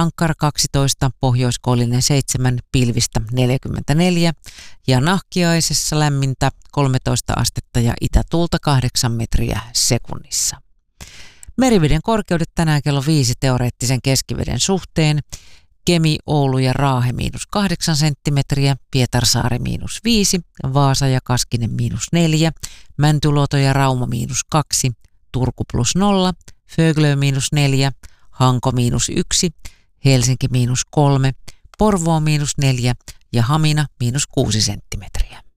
Tankkara 12, Pohjois-Koillinen 7, pilvistä 44 ja Nahkiaisessa lämmintä 13 astetta ja itätuulta 8 metriä sekunnissa. Meriveden korkeudet tänään kello 5 teoreettisen keskiveden suhteen. Kemi, Oulu ja Raahe -8 senttimetriä, Pietarsaari -5, Vaasa ja Kaskinen -4, Mäntyluoto ja Rauma -2, Turku +0, Föglö -4, Hanko -1, Helsinki -3, Porvoo -4 ja Hamina -6 senttimetriä.